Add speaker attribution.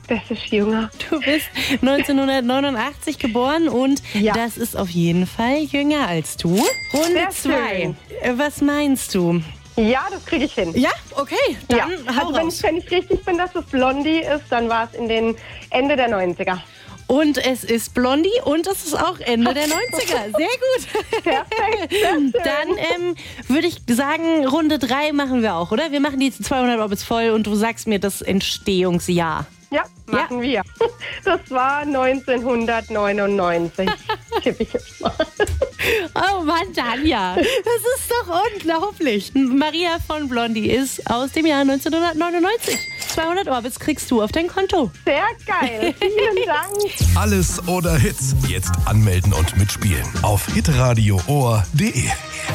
Speaker 1: Das ist jünger.
Speaker 2: Du bist 1989 geboren und
Speaker 1: Ja.
Speaker 2: das ist auf jeden Fall jünger als du. Runde
Speaker 1: Sehr
Speaker 2: 2.
Speaker 1: schön.
Speaker 2: Was meinst du?
Speaker 1: Ja, das kriege ich hin.
Speaker 2: Ja, okay, dann
Speaker 1: Ja.
Speaker 2: hau
Speaker 1: Also
Speaker 2: raus.
Speaker 1: wenn ich richtig bin, dass es Blondie ist, dann war es in den Ende der 90er.
Speaker 2: Und es ist Blondie und es ist auch Ende der 90er. Sehr gut.
Speaker 1: Perfekt, sehr schön.
Speaker 2: Dann würde ich sagen, Runde 3 machen wir auch, oder? Wir machen die 200 Orbits voll und du sagst mir das Entstehungsjahr.
Speaker 1: Ja, machen wir. Das war 1999. Tippe ich jetzt mal.
Speaker 2: Oh Mann, Tanja, das ist doch unglaublich. Maria von Blondie ist aus dem Jahr 1999. 200 Orbits kriegst du auf dein Konto.
Speaker 1: Sehr geil. Vielen Dank.
Speaker 3: Alles oder Hits. Jetzt anmelden und mitspielen auf hitradioohr.de.